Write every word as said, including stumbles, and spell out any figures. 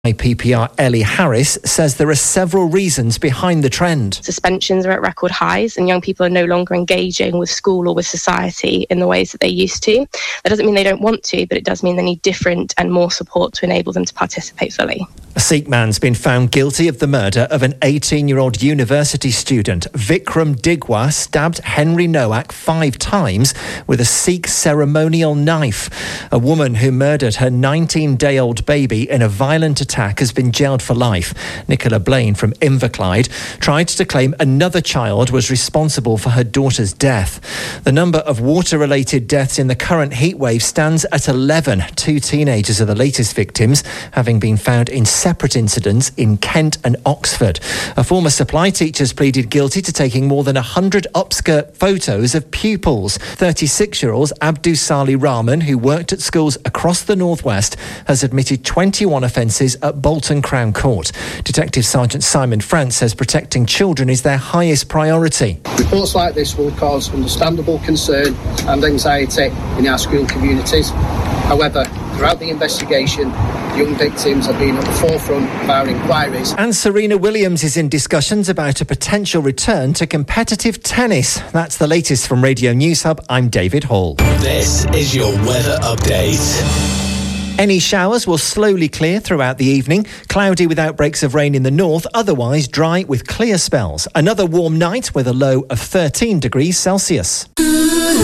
I P P R Ellie Harris says there are several reasons behind the trend. Suspensions are at record highs and young people are no longer engaging with school or with society in the ways that they used to. That doesn't mean they don't want to, but it does mean they need different and more support to enable them to participate fully. A Sikh man's been found guilty of the murder of an eighteen-year-old university student. Vikram Digwa stabbed Henry Nowak five times with a Sikh ceremonial knife. A woman who murdered her nineteen-day-old baby in a violent attack has been jailed for life. Nicola Blaine from Inverclyde tried to claim another child was responsible for her daughter's death. The number of water-related deaths in the current heatwave stands at eleven. Two teenagers are the latest victims, having been found in separate incidents in Kent and Oxford. A former supply teacher has pleaded guilty to taking more than one hundred upskirt photos of pupils. thirty-six-year-old Abdus Salih Rahman, who worked at schools across the northwest, has admitted twenty-one offences at Bolton Crown Court. Detective Sergeant Simon France says protecting children is their highest priority. Reports like this will cause understandable concern and anxiety in our school communities. However, throughout the investigation, young victims have been at the forefront of our inquiries. And Serena Williams is in discussions about a potential return to competitive tennis. That's the latest from Radio News Hub. I'm David Hall. This is your weather update. Any showers will slowly clear throughout the evening. Cloudy with outbreaks of rain in the north, otherwise dry with clear spells. Another warm night with a low of thirteen degrees Celsius.